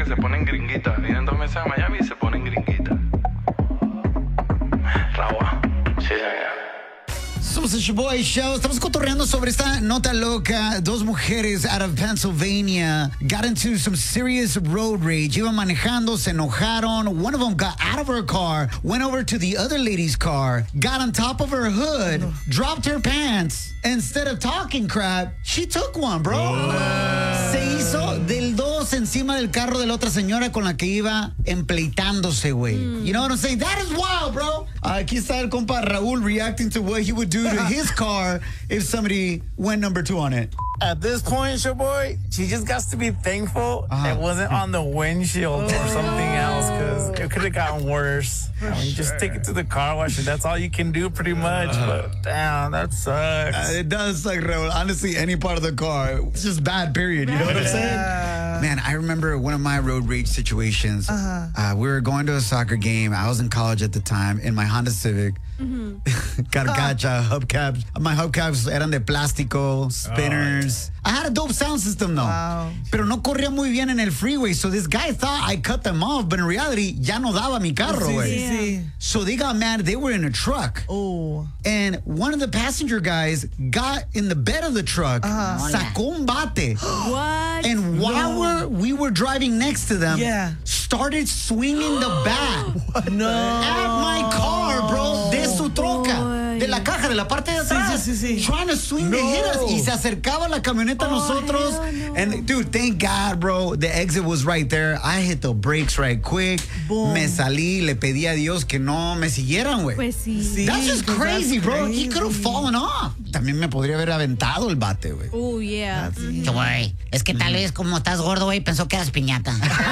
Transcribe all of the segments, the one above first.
que se ponen gringuitas. Vienen 2 meses a Miami y se ponen gringuitas. Rawa. Sí, señor. Somos el Shoboy Show. Estamos cotorreando sobre esta nota loca. 2 mujeres out of Pennsylvania got into some serious road rage. Iban manejando, se enojaron. One of them got out of her car, went over to the other lady's car, got on top of her hood, dropped her pants. Instead of talking crap, she took one, bro. Se hizo del 2 encima del carro de la otra señora con la que iba empleitándose, güey. You know what I'm saying? That is wild, bro. Aquí está el compa Raúl reacting to what he would do to his car if somebody went number 2 on it. At this point, Shoboy, she just got to be thankful it wasn't on the windshield or something else, because it could have gotten worse. Just take it to the car wash, and that's all you can do pretty much. But damn, that sucks. It does suck, Raúl. Honestly, any part of the car, it's just bad, period. You know what I'm saying? Man, I remember one of my road rage situations. We were going to a soccer game. I was in college at the time in my Honda Civic. Carcacha, hubcaps. My hubcaps eran de plástico, spinners. I had a dope sound system though. Wow. Pero no corría muy bien en el freeway. So this guy thought I cut them off, but in reality, ya no daba mi carro, güey. Sí. So they got mad. They were in a truck. Oh. And one of the passenger guys got in the bed of the truck, sacó un bate. What? And while we were driving next to them, started swinging the bat No. at my car, bro, de su troca, de la caja, de la parte de atrás. Sí. Trying to swing to hit us. Y se acercaba la camioneta a nosotros. No. And dude, thank God, bro, the exit was right there. I hit the brakes right quick. Boom. Me salí, le pedí a Dios que no me siguieran, güey. Pues sí. That's just crazy, bro. He could have fallen off. También me podría haber aventado el bate, güey. Oh, yeah. Güey, es que tal vez como estás gordo, güey, pensó que eras piñata.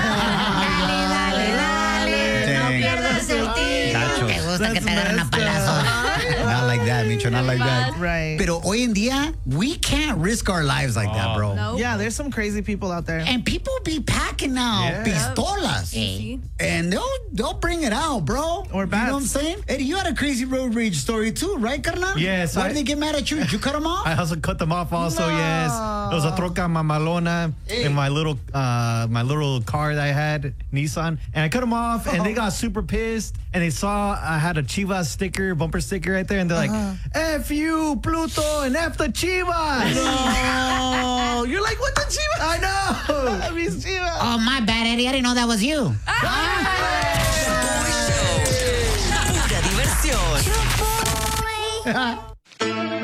Dale, no pierdas el tiro. Te gusta que te agarren a palazo. Not like that, Micho, not like that. Right. Pero hoy en día, we can't risk our lives like that, bro. No. Yeah, there's some crazy people out there. And people be packing now pistolas. Sí. And they'll bring it out, bro. Or You bats. know what I'm saying? Eddie, you had a crazy road rage story too, right, carnal? Yes, Why I- did they get mad at you? Did you cut them off? I also cut them off also, yes. It was a troca mamalona in my little car that I had, Nissan. And I cut them off and they got super pissed and they saw I had a Chivas sticker, bumper sticker right there, and they're like, F you, Pluto, and F the Chivas. No. You're like, what the Chivas? I know. Mis Chivas. Oh, my bad, Eddie. I didn't know that was you. Pura diversión.